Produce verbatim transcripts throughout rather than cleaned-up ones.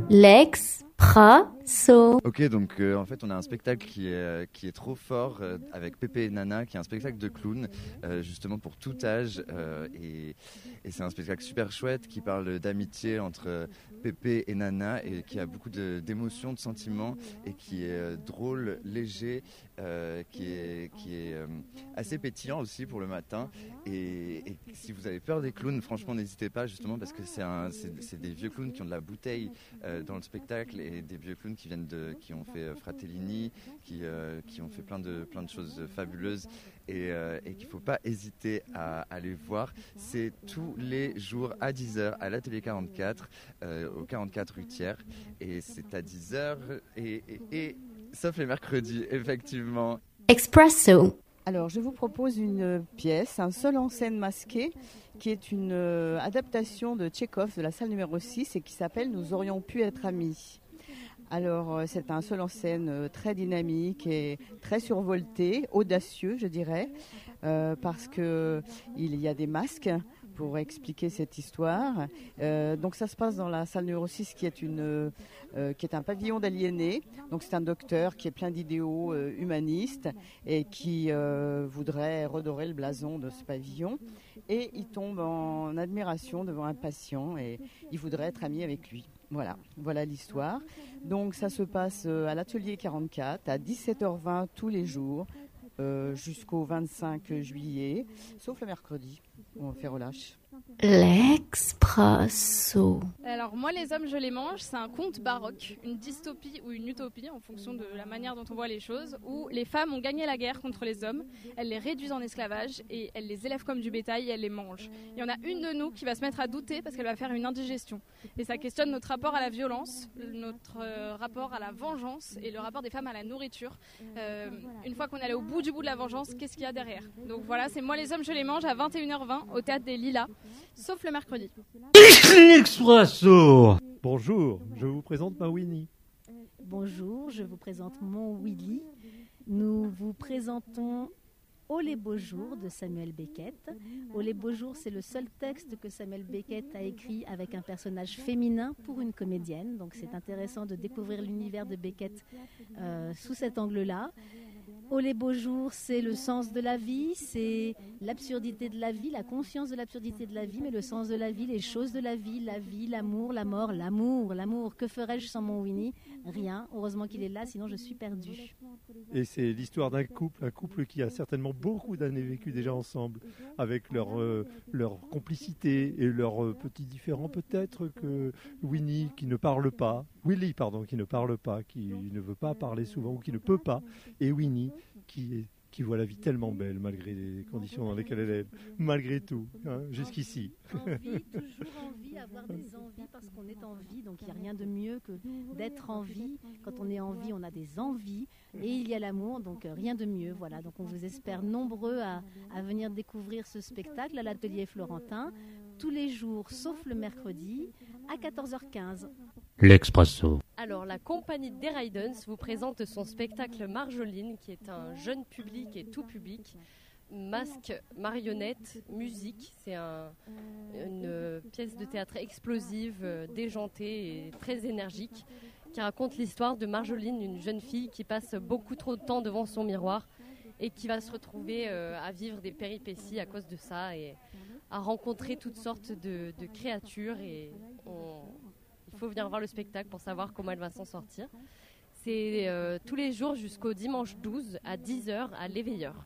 L'Expresso. Ok, donc euh, en fait on a un spectacle qui est, euh, qui est trop fort euh, avec Pépé et Nana, qui est un spectacle de clown, euh, justement pour tout âge, euh, et, et c'est un spectacle super chouette qui parle d'amitié entre Pépé et Nana et qui a beaucoup de, d'émotions, de sentiments et qui est euh, drôle, léger, euh, qui est, qui est euh, assez pétillant aussi pour le matin. Et, et si vous avez peur des clowns, franchement n'hésitez pas, justement parce que c'est, un, c'est, c'est des vieux clowns qui ont de la bouteille euh, dans le spectacle, et des vieux clowns qui viennent de, qui ont fait euh, Fratellini, qui, euh, qui ont fait plein de, plein de choses fabuleuses, et, euh, et qu'il ne faut pas hésiter à aller voir. C'est tous les jours à dix heures à l'Atelier quarante-quatre, euh, au quarante-quatre rue Thiers, et c'est à dix heures, et, et, et sauf les mercredis, effectivement. Expresso. Alors, je vous propose une pièce, un seul en scène masqué, qui est une euh, adaptation de Tchekhov, de la salle numéro six, et qui s'appelle « Nous aurions pu être amis ». Alors, euh, c'est un seul en scène euh, très dynamique et très survolté, audacieux, je dirais, euh, parce qu'il y a des masques pour expliquer cette histoire. Euh, donc, ça se passe dans la salle numéro six, qui est une... Euh, qui est un pavillon d'aliénés. Donc c'est un docteur qui est plein d'idéaux euh, humanistes et qui euh, voudrait redorer le blason de ce pavillon. Et il tombe en admiration devant un patient et il voudrait être ami avec lui. Voilà, voilà l'histoire. Donc ça se passe à l'Atelier quarante-quatre à dix-sept heures vingt tous les jours euh, jusqu'au vingt-cinq juillet, sauf le mercredi où on fait relâche. L'Expresso. Alors moi les hommes je les mange, c'est un conte baroque, une dystopie ou une utopie en fonction de la manière dont on voit les choses, où les femmes ont gagné la guerre contre les hommes, elles les réduisent en esclavage et elles les élèvent comme du bétail et elles les mangent. Il y en a une de nous qui va se mettre à douter parce qu'elle va faire une indigestion. Et ça questionne notre rapport à la violence, notre euh, rapport à la vengeance et le rapport des femmes à la nourriture. Euh, une fois qu'on est allé au bout du bout de la vengeance, qu'est-ce qu'il y a derrière? Donc voilà, c'est moi les hommes je les mange à vingt et une heures vingt au Théâtre des Lilas, sauf le mercredi. Expresso. Bonjour, je vous présente ma Winnie. Bonjour, je vous présente mon Willy. Nous vous présentons Oh les beaux jours de Samuel Beckett. Oh les beaux jours, c'est le seul texte que Samuel Beckett a écrit avec un personnage féminin pour une comédienne. Donc c'est intéressant de découvrir l'univers de Beckett euh, sous cet angle-là. Oh les beaux jours, c'est le sens de la vie, c'est l'absurdité de la vie, la conscience de l'absurdité de la vie, mais le sens de la vie, les choses de la vie, la vie, l'amour, la mort, l'amour, l'amour. Que ferais-je sans mon Winnie? Rien. Heureusement qu'il est là, sinon je suis perdue. Et c'est l'histoire d'un couple, un couple qui a certainement beaucoup d'années vécu déjà ensemble, avec leur, euh, leur complicité et leurs euh, petits différends peut-être, que Winnie qui ne parle pas, Willy pardon, qui ne parle pas, qui ne veut pas parler souvent ou qui ne peut pas, et Winnie qui est qui voit la vie tellement belle malgré les conditions dans lesquelles elle est, malgré tout, hein, jusqu'ici. Envie, toujours envie, avoir des envies parce qu'on est en vie, donc il n'y a rien de mieux que d'être en vie. Quand on est en vie, on a des envies et il y a l'amour, donc rien de mieux. Voilà, donc on vous espère nombreux à, à venir découvrir ce spectacle à l'Atelier Florentin, tous les jours, sauf le mercredi, à quatorze heures quinze. L'Expresso. Alors, la compagnie Deraydens vous présente son spectacle Marjoline, qui est un jeune public et tout public. Masque, marionnettes, musique. C'est un, une pièce de théâtre explosive, déjantée et très énergique, qui raconte l'histoire de Marjoline, une jeune fille qui passe beaucoup trop de temps devant son miroir et qui va se retrouver euh, à vivre des péripéties à cause de ça et à rencontrer toutes sortes de, de créatures. Et on... Il faut venir voir le spectacle pour savoir comment elle va s'en sortir. C'est euh, tous les jours jusqu'au dimanche douze à dix heures à l'Éveilleur.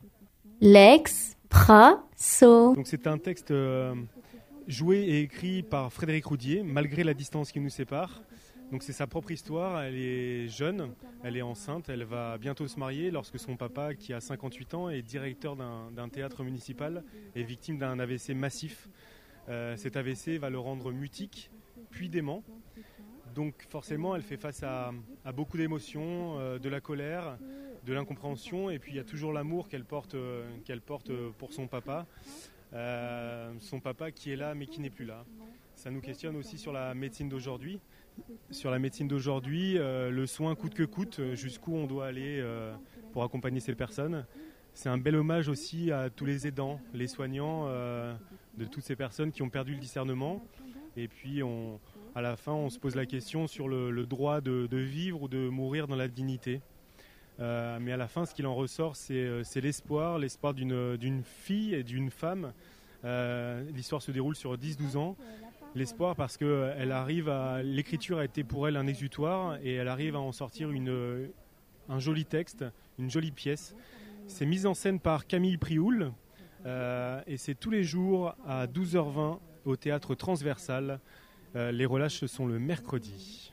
L'Expresso. Donc c'est un texte euh, joué et écrit par Frédéric Roudier, malgré la distance qui nous sépare. Donc c'est sa propre histoire, elle est jeune, elle est enceinte, elle va bientôt se marier lorsque son papa, qui a cinquante-huit ans, est directeur d'un, d'un théâtre municipal, est victime d'un A V C massif. Euh, cet A V C va le rendre mutique, puis dément. Donc forcément, elle fait face à, à beaucoup d'émotions, euh, de la colère, de l'incompréhension, et puis il y a toujours l'amour qu'elle porte, euh, qu'elle porte pour son papa, euh, son papa qui est là mais qui n'est plus là. Ça nous questionne aussi sur la médecine d'aujourd'hui. Sur la médecine d'aujourd'hui, euh, le soin coûte que coûte, jusqu'où on doit aller euh, pour accompagner ces personnes. C'est un bel hommage aussi à tous les aidants, les soignants euh, de toutes ces personnes qui ont perdu le discernement. Et puis on... À la fin, on se pose la question sur le, le droit de, de vivre ou de mourir dans la dignité. Euh, mais à la fin, ce qu'il en ressort, c'est, c'est l'espoir, l'espoir d'une, d'une fille et d'une femme. Euh, l'histoire se déroule sur dix douze ans. L'espoir parce que elle arrive à, l'écriture a été pour elle un exutoire et elle arrive à en sortir une, un joli texte, une jolie pièce. C'est mis en scène par Camille Prioul euh, et c'est tous les jours à douze heures vingt au théâtre Transversal. Euh, les relâches sont le mercredi.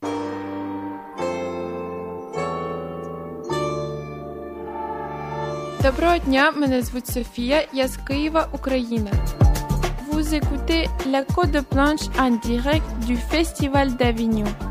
Доброго дня, мене звуть Софія, я з Києва, Україна. Vous écoutez la Côte de Planche en direct du Festival d'Avignon.